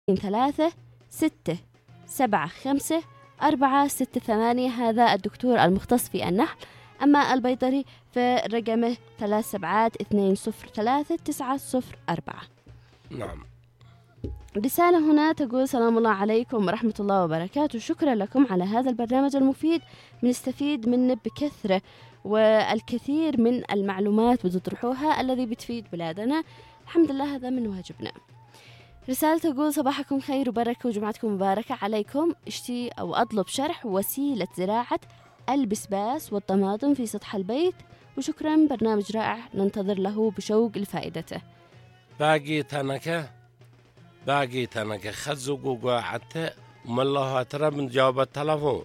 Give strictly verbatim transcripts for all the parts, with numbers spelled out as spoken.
ثلاثة ستة سبعة خمسة أربعة ستة ثمانية. هذا الدكتور المختص في النحل. أما البيطري فرقمه ثلاث سبعات اثنين صفر ثلاثة تسعة صفر أربعة. نعم. رسالة هنا تقول: سلام الله عليكم ورحمة الله وبركاته، شكرا لكم على هذا البرنامج المفيد، بنستفيد منه بكثرة والكثير من المعلومات بتطرحوها الذي بتفيد بلادنا، الحمد لله هذا من واجبنا. رسالة تقول: صباحكم خير وبركة وجمعتكم مباركة عليكم، اشتي أو أطلب شرح وسيلة زراعة البسباس والطماطم في سطح البيت، وشكرا، برنامج رائع ننتظر له بشوق لفائدته. باقي تنكه باقي تنكه خزقوا قاعدته ومالله ترى من جواب التلفون.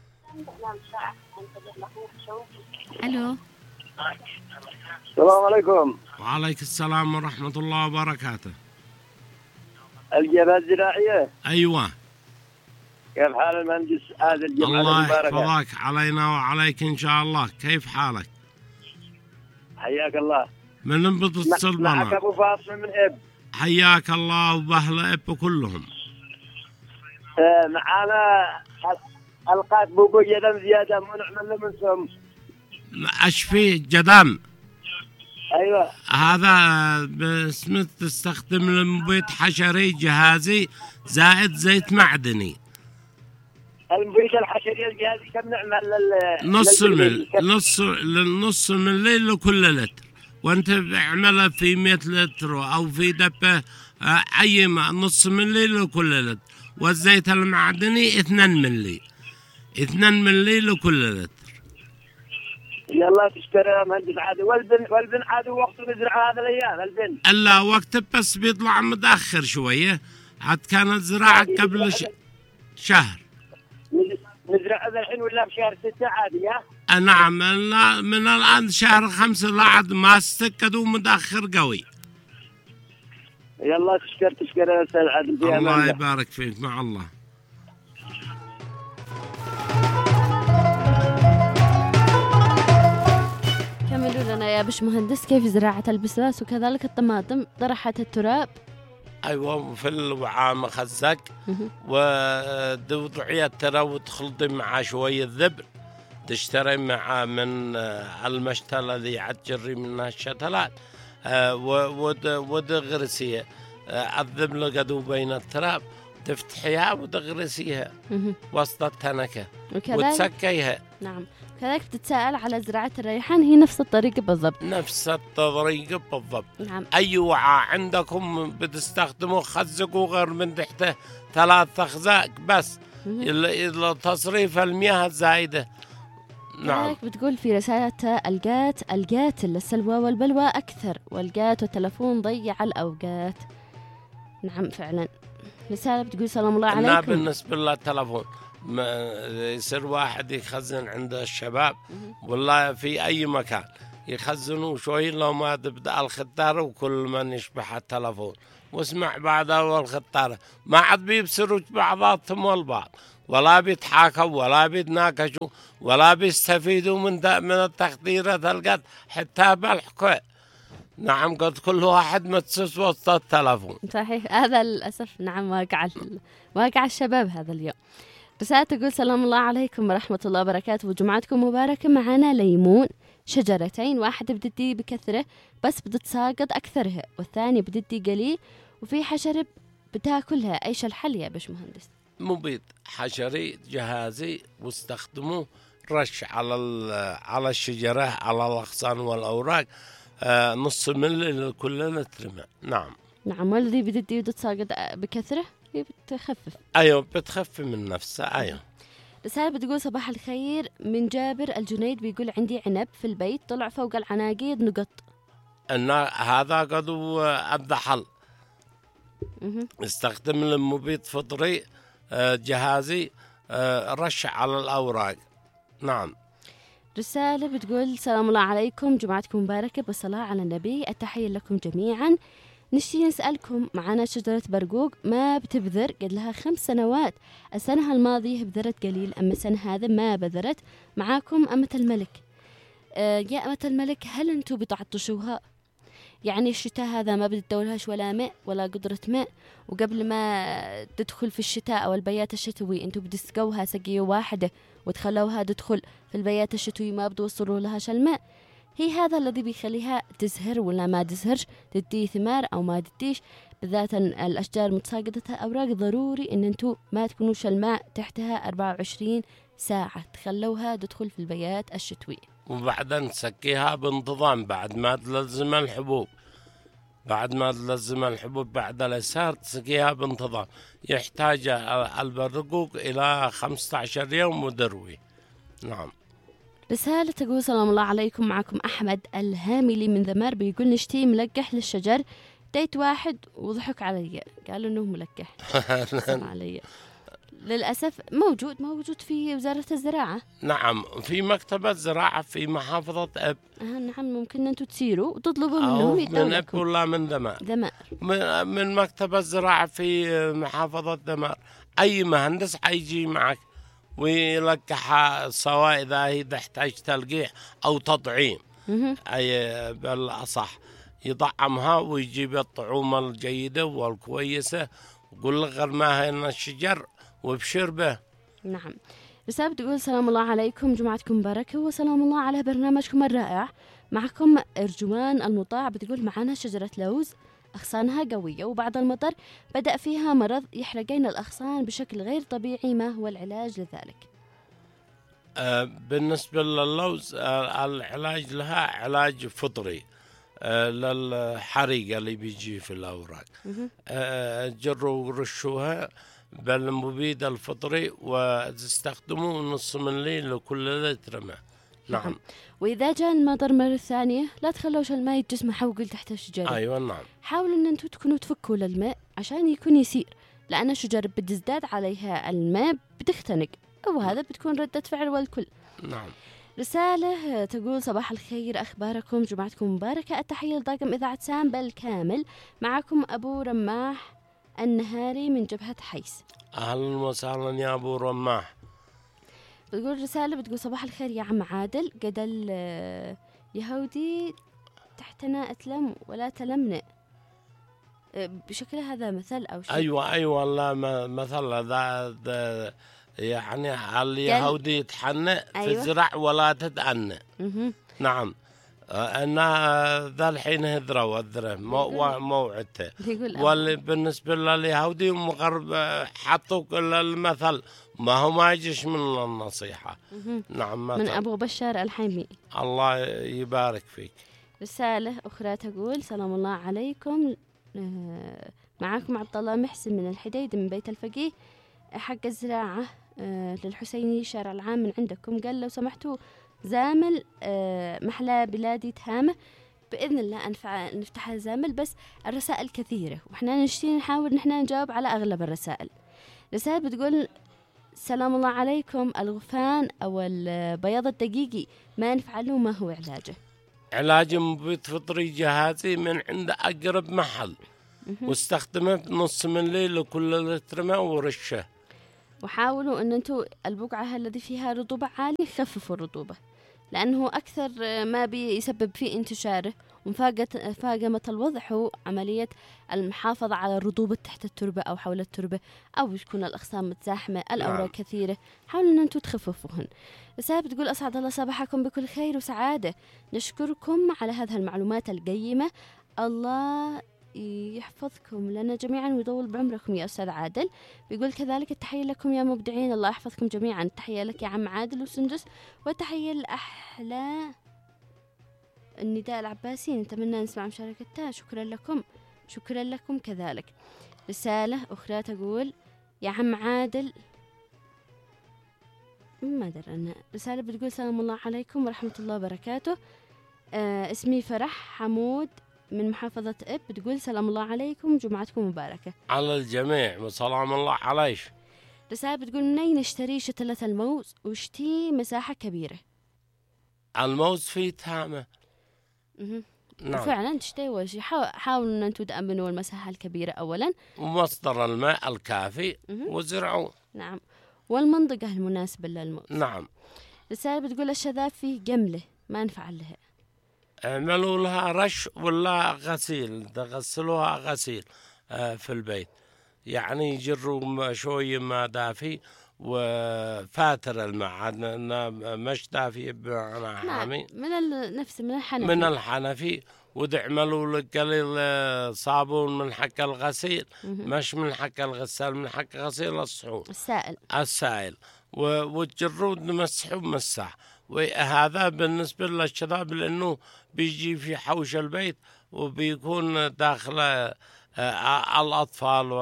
ألو، السلام عليكم. وعليك السلام ورحمة الله وبركاته. الجبهة الزراعية. أيوة. كيف حال المهندس هذا الجمعة الله المباركة؟ يحفظك علينا وعليك إن شاء الله. كيف حالك؟ حياك الله. من بتصل بنا؟ معك أبو فاطمة من إب. حياك الله وبأهل إب كلهم. آه معانا القات بوكو جدم زيادة منع من من سم. أشفي جدم. أيوة. هذا باسم تستخدم المبيد حشري جهازي زائد زيت معدني. المبيد الحشري الجهازي كم نعمل لل نص مل نص نص ملي لكل لتر، وانت اعملها في مئة لتر او في دبه اي نص ملي لكل لتر، والزيت المعدني اثنين ملي اثنين ملي لكل لتر. يلا تشتري مهندس عادي. والبن والبن عادي وقت نزرع هذا الايام البن. الا وقت بس بيطلع متاخر شويه، عاد كانت زراعه قبل ش... شهر. نزرع هذا الحين ولا بشهر ستة عادي؟ ها؟ نعم، من الان شهر خمسة لعد ما استكدوا متاخر قوي. يلا تشكر تشكر يا استاذ عادل. الله يبارك فيك، مع الله. كملوا لنا يا باش مهندس كيف زراعة البسباس وكذلك الطماطم. طرحت التراب. ايوه، في الوعاء مخزق وتوضعي الترى وتخلطي معاه شويه ذبر، تشتري معاه من المشتى الذي عتجري منه الشتلات وتغرسيها. الذبل قدو بين التراب تفتحيها وتغرسيها وسط التنكه وتسكيها. نعم. كذلك بتتساءل على زراعة الريحان، هي نفس الطريقة بالضبط. نفس الطريقة بالضبط. نعم. أي وعاء عندكم بتستخدموا خزقوا غير من تحته ثلاث أخزاق بس لتصريف المياه الزايدة. نعم. كذلك بتقول في رسالتها: القات القاتل للسلوى والبلوى أكثر، والقات والتلفون ضيع الأوقات. نعم فعلا. رسالة بتقول: سلام الله عليكم. أنا بالنسبة للتلفون يصير واحد يخزن عند الشباب والله في أي مكان يخزنوا شوي، لو ما تبدأ الخطارة وكل من يشبح التلفون واسمع بعد أول خطارة ما عاد بيبصروا بعضاتهم والبعض، ولا بيتحاكوا ولا بيتناقشوا ولا بيستفيدوا من من التخديرة القد حتى بالحكوة. نعم، قد كل واحد متسس وسط التلفون. صحيح، هذا للأسف نعم واقع واقع الشباب هذا اليوم. رسالة تقول: سلام الله عليكم ورحمة الله وبركاته وجمعتكم مباركة. معنا ليمون شجرتين، واحدة بتدي بكثرة بس بتتساقط أكثرها، والثانية بتدي قليل وفي حشرة بتاكلها. أيش الحل يا باش مهندس؟ مبيد حشري جهازي واستخدموه رش على على الشجرة على الأغصان والأوراق آه نص ملي لكل لتر ماء. نعم. نعم. والذي بتدي بتتساقط بكثرة هي بتخفف. أيوة بتخفف من نفسها. أيوة. رسالة بتقول: صباح الخير من جابر الجنيد، بيقول عندي عنب في البيت طلع فوق العناقيد نقط. أن هذا قد أبدا حل. استخدم المبيد فطري جهازي رش على الأوراق. نعم. رسالة بتقول: سلام الله عليكم، جمعتكم مباركة بالصلاة على النبي، التحية لكم جميعا. نشتي نسألكم، معنا شجرة برقوق ما بتبذر قد لها خمس سنوات، السنة الماضية بذرت قليل، أما السنة هذا ما بذرت. معاكم أمة الملك. آه يا أمة الملك، هل أنتوا بتعطشوها؟ يعني الشتاء هذا ما بتدولهاش ولا ماء ولا قدرة ماء، وقبل ما تدخل في الشتاء أو البيات الشتوي أنتوا بتسقوها سقية واحدة وتخلوها تدخل في البيات الشتوي، ما بتوصلوا لهاش الماء. هي هذا الذي بيخليها تزهر ولا ما تزهرش، تدي ثمار أو ما تديش، بالذات الأشجار متساقطة أوراق. ضروري إن أنتوا ما تكونوش الماء تحتها أربعة وعشرين ساعة، تخلوها تدخل في البيات الشتوية. وبعدين نسقيها بانتظام بعد ما تلزم الحبوب، بعد ما تلزم الحبوب بعد الإسهار تسقيها بانتظام. يحتاج البرقوق إلى خمسة عشر يوم ودروي. نعم. رسالة تقول سلام الله عليكم، معكم أحمد الهاملي من ذمار، بيقول نشتي ملقح للشجر، ديت واحد وضحك علي قالوا إنه ملقح. سلام علي. للأسف موجود موجود في وزارة الزراعة. نعم، في مكتبة زراعة في محافظة أب. آه نعم، ممكن أنتوا تسيروا وتطلبوا أو منهم من يدوا أب لكم. ولا من دمار. دمار. من من مكتبة زراعة في محافظة دمار. أي مهندس حيجي معك ويلقحها، سواء إذا هي تحتاج تلقيح أو تطعيم. مهم. أي بالأصح يطعمها ويجيب الطعومة الجيدة والكويسة، ويقول لك غرماها إن الشجر وابشر به. نعم. رسالة بتقول سلام الله عليكم، جمعتكم مباركة وسلام الله على برنامجكم الرائع. معكم أرجوان المطاع، بتقول معنا شجرة لوز أغصانها قوية، وبعد المطر بدأ فيها مرض يحرقين الأغصان بشكل غير طبيعي، ما هو العلاج لذلك؟ آه بالنسبة للوز، آه العلاج لها علاج فطري. آه للحريقة اللي بيجي في الأوراق، آه جروا ورشوها بالمبيد الفطري وتستخدموا نص ملي لكل لتر ماء. نعم. وإذا جاء المطر مرة ثانية لا تخلوش الماء يتجمع حوقل تحت الشجرة. أيوة نعم. حاولوا أن أنتوا تكونوا تفكوا للماء عشان يكون يسير، لأن الشجرة بتزداد عليها الماء بتختنق، وهذا بتكون ردة فعل والكل. نعم. رسالة تقول صباح الخير، أخباركم، جمعتكم مباركة، التحية لطاقم إذاعة سام بالكامل، معكم أبو رماح النهاري من جبهة حيس. أهلا وسهلا يا أبو رماح. بتقول رسالة بتقول صباح الخير يا عم عادل، قدل يهودي تحتنا أتلم ولا تلمنا، بشكل هذا مثل أو شيء. أيوة أيوة، لا مثل ذا يعني اليهودي يتحنى أيوة. تزرع ولا تتأنى. نعم. أنا ذا الحين هذرة وذرة موعدته. واللي بالنسبة لليهودي مغرب حطوا كل المثل، ما هو ما يجيش من النصيحة. نعم. من أبو بشار الحيمي. الله يبارك فيك. رسالة أخرى تقول سلام الله عليكم، معكم عبد الله محسن من الحديد من بيت الفقيه، حق الزراعة للحسيني شارع العام من عندكم، قال لو سمحتوا زامل محلى بلادي تهامة، بإذن الله أنفع نفتح زامل، بس الرسائل كثيرة وإحنا نشتي نحاول نحن نجاوب على أغلب الرسائل. رسالة بتقول سلام الله عليكم، الغفان أو البياض الدقيقي ما نفعله، ما هو علاجه؟ علاج مبيد فطري جهازي من عند أقرب محل، واستخدمه بنص ملي لكل لتر ماء ورشه. وحاولوا أن أنتوا البقعة الذي فيها رطوبة عالية خففوا الرطوبة، لأنه أكثر ما بيسبب في انتشاره ومفاقمة الوضع هو عملية المحافظة على الرطوبة تحت التربة أو حول التربة، أو تكون الأغصان متزاحمة، الأوراق نعم. كثيرة. حاولوا أن أنتوا تخففوهن. رسالة بتقول أسعد الله صباحكم بكل خير وسعادة، نشكركم على هذه المعلومات القيمة، الله يحفظكم لنا جميعا ويطول بعمركم يا أستاذ عادل. بيقول كذلك التحية لكم يا مبدعين، الله يحفظكم جميعا. التحية لك يا عم عادل وسندس، والتحية الأحلى النداء العباسي، نتمنى نسمع مشاركتها، شكرا لكم. شكرا لكم كذلك. رسالة أخرى تقول يا عم عادل، ما درنا. رسالة بتقول سلام الله عليكم ورحمة الله وبركاته، آه اسمي فرح حمود من محافظة إب، بتقول سلام الله عليكم، جمعتكم مباركة على الجميع وسلام الله عليك. رسالة بتقول منين نشتري شتلة الموز وشتي مساحة كبيرة؟ الموز فيه تهامة. نعم. فعلا تشتري وشي، حاولوا أن أنتم تأمنوا المساحة الكبيرة أولا، ومصدر الماء الكافي وزرعوا. نعم، والمنطقة المناسبة للموز. نعم. رسالة بتقول الشذاب فيه جملة ما نفعل لها. اعملوا لها رش ولا غسيل، تغسلوها غسيل في البيت، يعني يجروا شوية ماء دافي وفاتر الماء، مش دافي بمعنى حامي، من نفس من الحنفي من الحنفي، وتعملوا لك قليل صابون من حق الغسيل، مش من حق الغسال، من حق غسيل الصحون السائل السائل، وتجروا تمسحوا بمسح. وهذا بالنسبة للشباب لأنه بيجي في حوش البيت وبيكون داخل الأطفال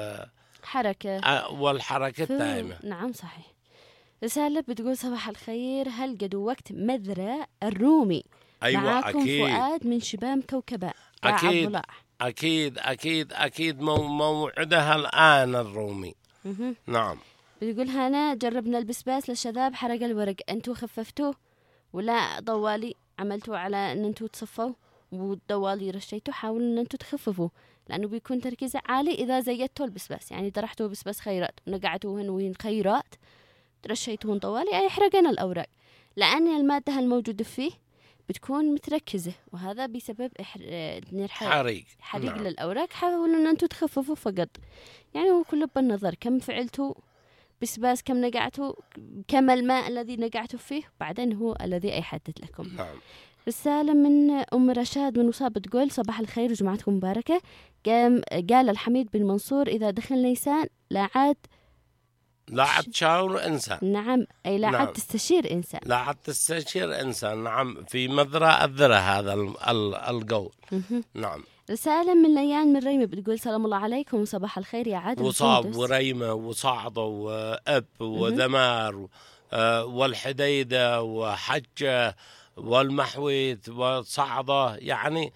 والحركة والحركة الدائمة. نعم صحيح. رسالة بتقول صباح الخير، هل قد وقت مذرة الرومي؟ أيوة معاكم أكيد. فؤاد من شبام كوكباء. أكيد أكيد أكيد أكيد موعدها الآن الرومي. مه. نعم. بتقول هنا جربنا البسباس للشباب حرق الورق، أنتوا خففتوه ولا ضوالي عملتوا على أن أنتوا تصفوا والضوالي رشيتوا؟ حاولوا أن أنتوا تخففوا لأنه بيكون تركيزه عالي إذا زيتوا البسباس، يعني طرحتوا بسباس خيرات ونقعتوهن وين خيرات رشيتوهن طوالي أي حرقنا الأوراق، لأن المادة الموجودة فيه بتكون متركزة وهذا بسبب حريق حريق نعم. للأوراق. حاولوا أن أنتوا تخففوا فقط، يعني هو كله بالنظر كم فعلتوا بسباس، كم نقعتوا، كم الماء الذي نقعتوا فيه، بعدين هو الذي يحدد لكم. نعم. رسالة من أم رشاد من وصاب تقول صباح الخير وجمعتكم مباركة. قام قال الحميد بن منصور إذا دخل نيسان لا عاد لا عاد تشاور إنسان. نعم أي لا عاد نعم. تستشير إنسان. لا عاد تستشير إنسان. نعم في مذرة الذرة هذا القول. نعم. رسالة من ليان من ريمة بتقول سلام الله عليكم وصباح الخير يا عادل. وصاب وريمة وصعدة وأب وذمار والحديدة وحجة والمحويت وصعدة، يعني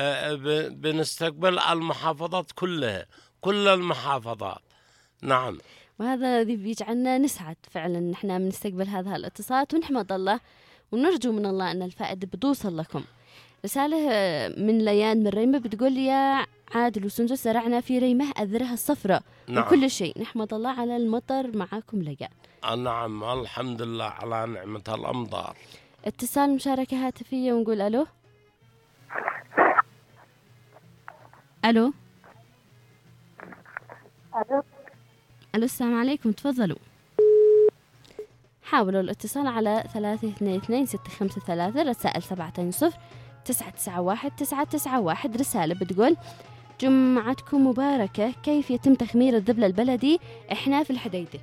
بنستقبل المحافظات كلها، كل المحافظات. نعم. وهذا الذي بيجعلنا نسعد فعلا نحن بنستقبل هذه الاتصالات ونحمد الله ونرجو من الله أن الفائدة بتوصل لكم. رسالة من ليان من ريمة بتقول يا عادل وسندس زرعنا في ريمة الذرة الصفراء. نعم. وكل شيء نحمد الله على المطر معاكم لقاء. نعم الحمد لله على نعمة الأمطار. اتصال مشاركة هاتفية ونقول ألو. ألو ألو ألو السلام عليكم، تفضلوا. حاولوا الاتصال على ثلاثة اثنين اثنين ستة خمسة ثلاثة، رسائل سبعة صفر تسعة تسعة واحد تسعة تسعة واحد. رسالة بتقول جمعتكم مباركة، كيف يتم تخمير الذبل البلدي؟ إحنا في الحديدة.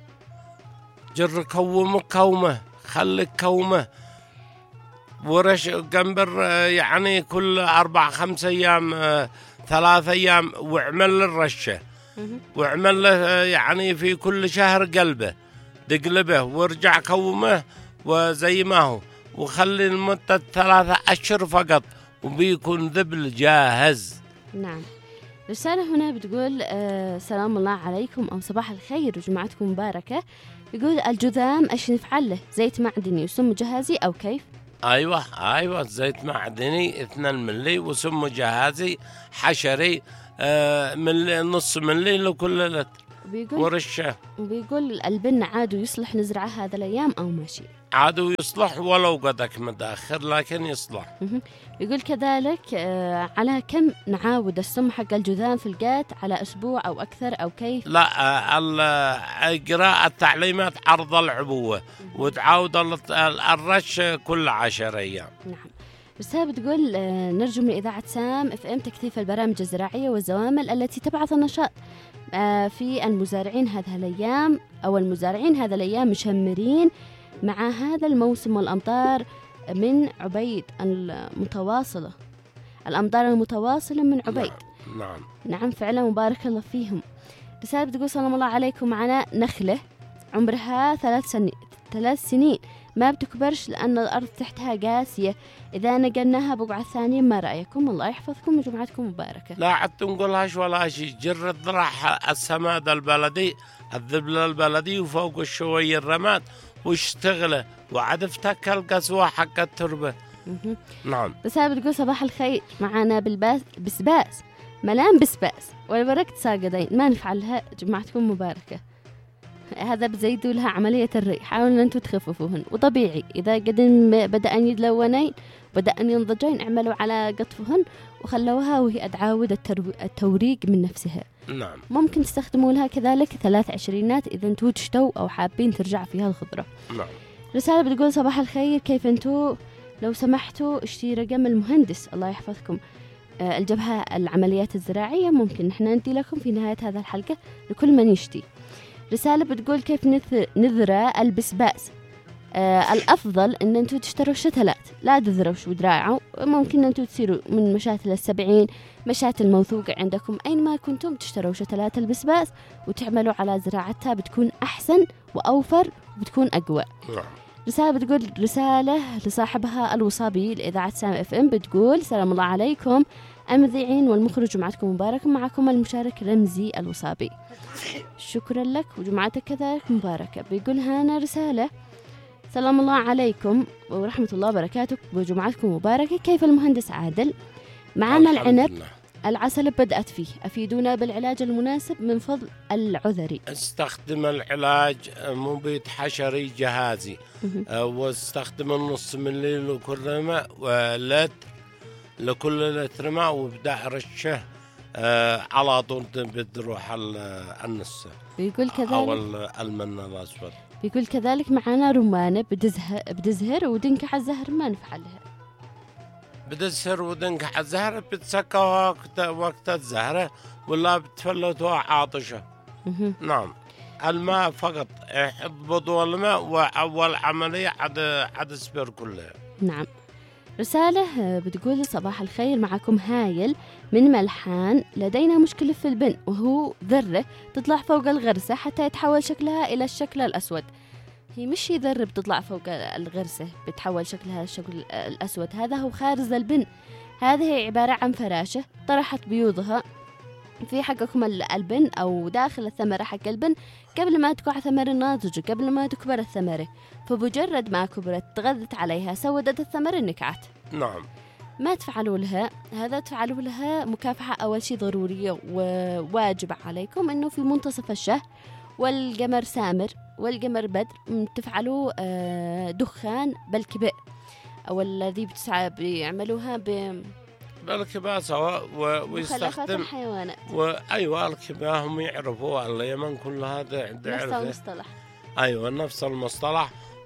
جر كومه كومه خليك كومه ورش قنبر، يعني كل أربع خمس أيام ثلاث أيام واعمل الرشة، واعمل له يعني في كل شهر قلبه تقلبه وارجع كومه وزي ما هو، وخلي المدة ثلاثة أشهر فقط وبيكون ذبل جاهز. نعم. رسالة هنا بتقول آه سلام الله عليكم أو صباح الخير وجمعتكم مباركة. يقول الجذام إيش نفعل له؟ زيت معدني وسم جهازي أو كيف؟ أيوة أيوة زيت معدني اثنين ملي وسم جهازي حشري آه ملي نص ملي لكل لتر ورشة. وبيقول البن عادو يصلح نزرعه هذا الأيام أو ماشي؟ عادو يصلح ولو قدك متأخر لكن يصلح. يقول كذلك آه على كم نعاود السم حق الجذام في القات، على أسبوع أو أكثر أو كيف؟ لا آه قراءة التعليمات عرض العبوة وتعاود الرش كل عشر أيام. نعم. رسالة بتقول آه نرجو من إذاعة سام اف ام تكثيف البرامج الزراعية والزوامل التي تبعث النشاط آه في المزارعين هذه الأيام، أو المزارعين هذه الأيام مشمرين مع هذا الموسم والأمطار من عبيد المتواصلة، الأمطار المتواصلة من عبيد. نعم. نعم, نعم فعلا مبارك الله فيهم. رسالة بتقول سلام الله عليكم، معنا نخلة عمرها ثلاث سنين ثلاث سنين ما بتكبرش لأن الأرض تحتها قاسية، إذا نقلناها بقعة ثانية ما رأيكم؟ الله يحفظكم وجمعتكم مباركة. لا عد تنقلهاش ولا شيء، جر الضرع السماد البلدي الذبل البلدي وفوق الشوية الرماد واشتغله وعد افتك القسوة حق التربة. نعم. رسالة بتقول صباح الخير، معنا بالباس بسباس ملان بسباس والورق تساقدين ما نفعلها، جمعتكم مباركة. هذا بزيدوا لها عملية الري، حاولوا أن أنتم تخففوهن. وطبيعي إذا قدم بدأ أن يتلونين بدأ أن ينضجين اعملوا على قطفهن وخلوها وهي أدعاود التوريق من نفسها. نعم. ممكن تستخدموا لها كذلك ثلاث عشرينات إذا أنتوا تشتوا أو حابين ترجع فيها الخضرة. نعم. رسالة بتقول صباح الخير، كيف أنتوا؟ لو سمحتوا اشتي رقم المهندس الله يحفظكم آه الجبهة العمليات الزراعية، ممكن نحن ندي لكم في نهاية هذا الحلقة لكل من يشتي. رسالة بتقول كيف نذرى البسباس؟ آه الأفضل أن أنتوا تشتروا شتلات، لا تذروا شو دراعوا. ممكن أن أنتوا تصيروا من مشاتل السبعين، مشاتل موثوقة عندكم، أينما كنتم تشتروا شتلات البسباس وتعملوا على زراعتها، بتكون أحسن وأوفر وبتكون أقوى. رسالة بتقول رسالة لصاحبها الوصابي لإذاعة سام اف ام، بتقول سلام الله عليكم المذيعين والمخرج، جمعتكم مباركة، معكم المشارك رمزي الوصابي. شكرا لك وجمعتك كذلك مباركة. بيقول هانا رسالة سلام الله عليكم ورحمة الله وبركاته وجمعتكم مباركة، كيف المهندس عادل؟ معنا العنب العسل بدأت فيه، أفيدونا بالعلاج المناسب من فضل العذري. استخدم العلاج مبيد حشري جهازي أه واستخدم النص ملي لكل ماء ولتر لكل لتر ماء وابدأ رشه أه على طول بتروح النص. بيقول كذلك أو المن الأسود. بيقول كذلك معنا رمانة بدزهر, بدزهر ودنكح الزهر ما نفعلها. بدزهر ودنكح الزهر بتسكى وقت وقت الزهرة ولا بتفلتها عاطشة. نعم. الماء فقط يضبطوا الماء وأول عملية عد عد السبير كلها. نعم. رسالة بتقول صباح الخير، معكم هايل من ملحان، لدينا مشكلة في البن وهو ذرة تطلع فوق الغرسة حتى يتحول شكلها إلى الشكل الأسود. هي مش هي ذرة بتطلع فوق الغرسة بتحول شكلها الشكل الأسود، هذا هو خارز البن. هذه عبارة عن فراشة طرحت بيوضها في حقكم البن أو داخل الثمرة حق البن قبل ما تقع ثمرة ناضجة، قبل ما تكبر الثمرة، فبجرد ما كبرت تغذت عليها سودت الثمرة نكعت. نعم. ما تفعلوا لها هذا، تفعلوا لها مكافحة أول شيء ضرورية وواجب عليكم، إنه في منتصف الشهر والقمر سامر والقمر بدر تفعلوا دخان بالكبئ أو الذي بتسعى بيعملوها ب بالكباسة ويستخدم الحيوانات. وأيوة الكبا هم يعرفوا اليمن كل هذا نفس المصطلح. أيوة نفس المصطلح.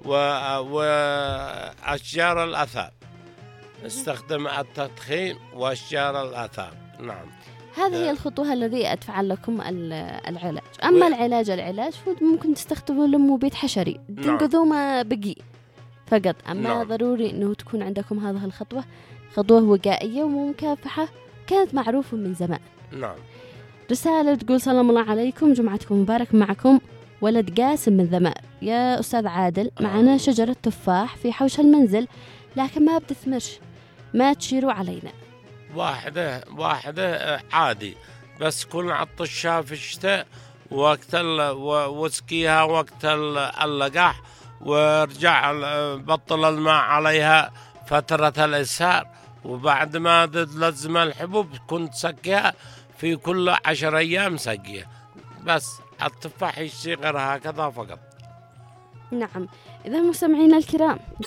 وأشجار الأثاب استخدم التدخين وأشجار الأثاب. نعم. هذه هي الخطوة الذي أتفعل لكم العلاج. أما و... العلاج العلاج ممكن تستخدموا له مبيد حشري تنقذوا ما بقي فقط. أما نعم. ضروري أنه تكون عندكم هذه الخطوة خطوة وقائية ومكافحة كانت معروفة من زمان. نعم. رسالة تقول سلام الله عليكم، جمعتكم مبارك، معكم ولد قاسم من ذمار. يا أستاذ عادل، معنا شجرة تفاح في حوش المنزل لكن ما بتثمرش، ما تشيروا علينا. واحدة واحدة عادي، بس كل عطشها في الشتاء وقت وسقيها وقت اللقاح ورجع بطل الماء عليها فترة الإسهار، وبعد ما تلزم الحبوب كنت سقيها في كل عشر أيام سقيها. بس التفاح يشتغل هكذا فقط. نعم. إذا مستمعينا الكرام